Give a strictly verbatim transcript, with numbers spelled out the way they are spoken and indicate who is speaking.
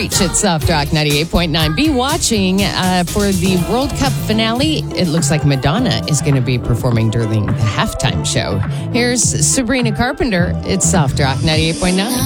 Speaker 1: At Soft Rock ninety-eight point nine. Be watching uh, for the World Cup finale. It looks like Madonna is going to be performing during the halftime show. Here's Sabrina Carpenter. It's Soft Rock ninety-eight point nine.